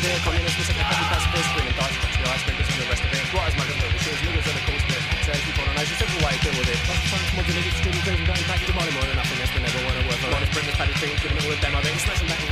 here, communists, we said the heavy pacifist, bringing dice, touch the ice, make this and the rest of it. Right as much as the shoes, niggas are the cool spit. So if you put on ice, it's a simple way to deal with it. Lots of times, modern niggas, streaming things, and going back to money more than nothing, that's been never one of worth. A lot of printers, paddy things, giving it all a demo, then smashing back.